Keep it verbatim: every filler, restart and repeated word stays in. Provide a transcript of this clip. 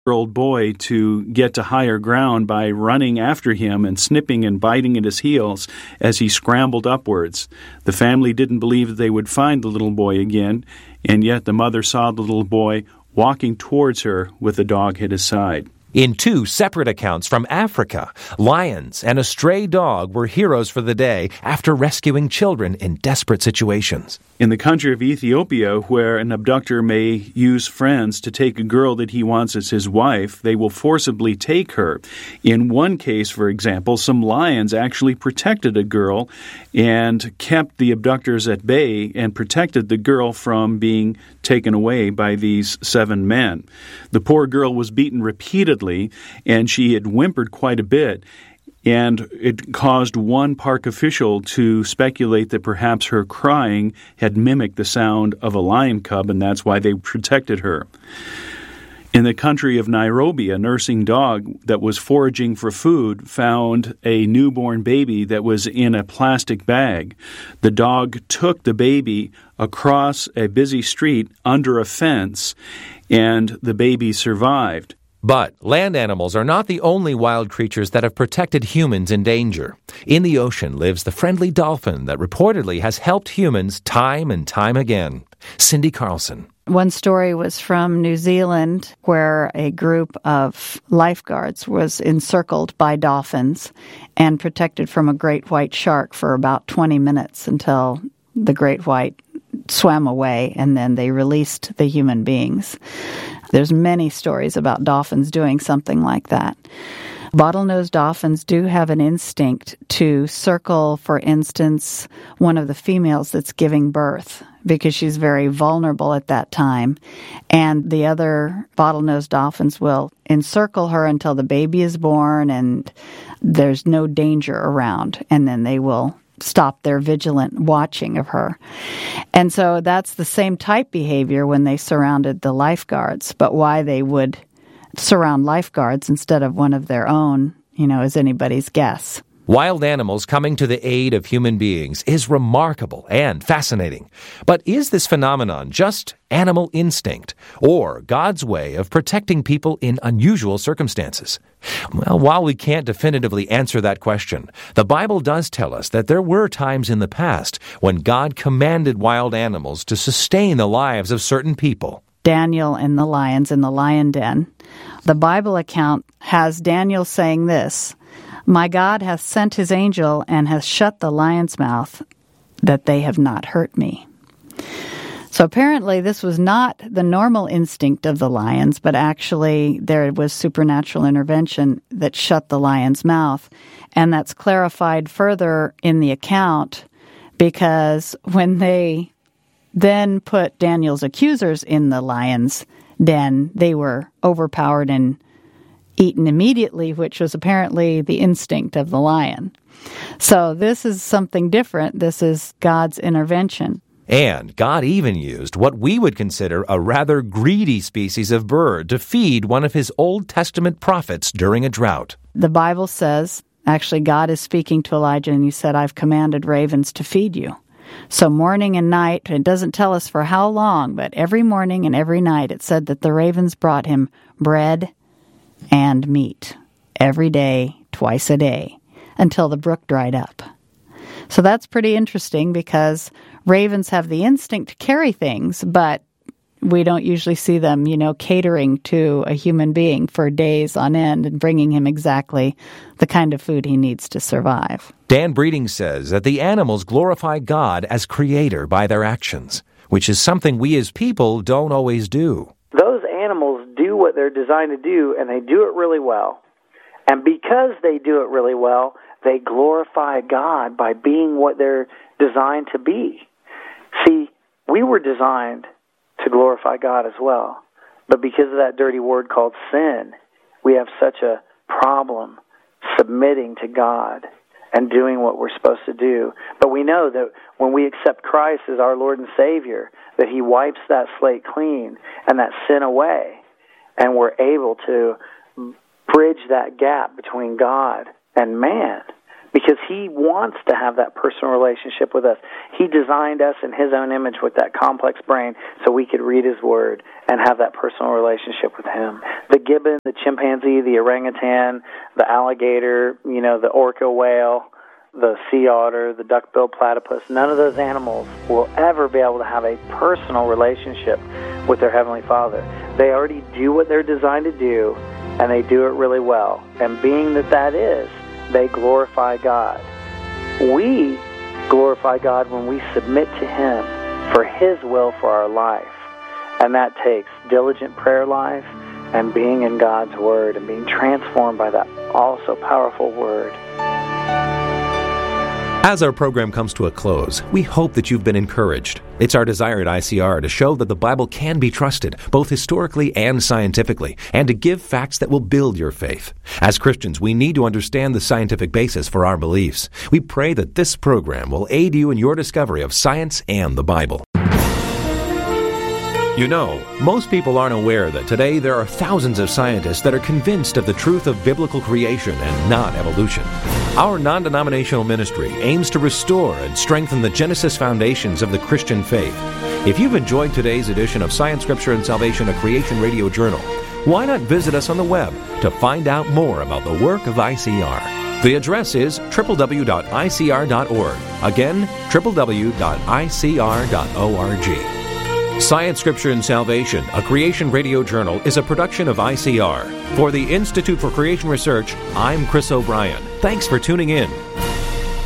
old boy to get to higher ground by running after him and snipping and biting at his heels as he scrambled upwards. The family didn't believe that they would find the little boy again, and yet the mother saw the little boy walking towards her with the dog at his side. In two separate accounts from Africa, lions and a stray dog were heroes for the day after rescuing children in desperate situations. In the country of Ethiopia, where an abductor may use friends to take a girl that he wants as his wife, they will forcibly take her. In one case, for example, some lions actually protected a girl and kept the abductors at bay and protected the girl from being taken away by these seven men. The poor girl was beaten repeatedly, and she had whimpered quite a bit, and it caused one park official to speculate that perhaps her crying had mimicked the sound of a lion cub, and that's why they protected her. In the country of Nairobi, a nursing dog that was foraging for food found a newborn baby that was in a plastic bag. The dog took the baby across a busy street under a fence, and the baby survived. But land animals are not the only wild creatures that have protected humans in danger. In the ocean lives the friendly dolphin that reportedly has helped humans time and time again. Cindy Carlson. One story was from New Zealand, where a group of lifeguards was encircled by dolphins and protected from a great white shark for about twenty minutes until the great white swam away, and then they released the human beings. There's many stories about dolphins doing something like that. Bottlenose dolphins do have an instinct to circle, for instance, one of the females that's giving birth, because she's very vulnerable at that time. And the other bottlenose dolphins will encircle her until the baby is born and there's no danger around, and then they will stop their vigilant watching of her. And so that's the same type behavior when they surrounded the lifeguards. But why they would surround lifeguards instead of one of their own, you know, is anybody's guess. Wild animals coming to the aid of human beings is remarkable and fascinating. But is this phenomenon just animal instinct or God's way of protecting people in unusual circumstances? Well, while we can't definitively answer that question, the Bible does tell us that there were times in the past when God commanded wild animals to sustain the lives of certain people. Daniel and the lions in the lion den. The Bible account has Daniel saying this, "My God hath sent his angel and hath shut the lion's mouth, that they have not hurt me." So apparently this was not the normal instinct of the lions, but actually there was supernatural intervention that shut the lion's mouth. And that's clarified further in the account, because when they then put Daniel's accusers in the lion's den, they were overpowered and eaten immediately, which was apparently the instinct of the lion. So this is something different. This is God's intervention. And God even used what we would consider a rather greedy species of bird to feed one of his Old Testament prophets during a drought. The Bible says, actually God is speaking to Elijah, and he said, "I've commanded ravens to feed you." So morning and night, it doesn't tell us for how long, but every morning and every night it said that the ravens brought him bread and meat every day, twice a day, until the brook dried up. So that's pretty interesting, because ravens have the instinct to carry things, but we don't usually see them, you know, catering to a human being for days on end and bringing him exactly the kind of food he needs to survive. Dan Breeding says that the animals glorify God as creator by their actions, which is something we as people don't always do. Those animals do what they're designed to do, and they do it really well. And because they do it really well, they glorify God by being what they're designed to be. See, we were designed to glorify God as well. But because of that dirty word called sin, we have such a problem submitting to God and doing what we're supposed to do. But we know that when we accept Christ as our Lord and Savior, that he wipes that slate clean and that sin away, and we're able to bridge that gap between God and man, because he wants to have that personal relationship with us. He designed us in his own image with that complex brain so we could read his word and have that personal relationship with him. The gibbon, the chimpanzee, the orangutan, the alligator, you know, the orca whale, the sea otter, the duck-billed platypus, none of those animals will ever be able to have a personal relationship with their Heavenly Father. They already do what they're designed to do, and they do it really well. And being that that is, they glorify God. We glorify God when we submit to Him for His will for our life. And that takes diligent prayer life and being in God's Word and being transformed by that also powerful Word. As our program comes to a close, we hope that you've been encouraged. It's our desire at I C R to show that the Bible can be trusted, both historically and scientifically, and to give facts that will build your faith. As Christians, we need to understand the scientific basis for our beliefs. We pray that this program will aid you in your discovery of science and the Bible. You know, most people aren't aware that today there are thousands of scientists that are convinced of the truth of biblical creation and not evolution. Our non-denominational ministry aims to restore and strengthen the Genesis foundations of the Christian faith. If you've enjoyed today's edition of Science, Scripture, and Salvation, a Creation Radio Journal, why not visit us on the web to find out more about the work of I C R? The address is w w w dot i c r dot org. Again, w w w dot i c r dot org. Science, Scripture, and Salvation, a Creation Radio Journal, is a production of I C R. For the Institute for Creation Research, I'm Chris O'Brien. Thanks for tuning in.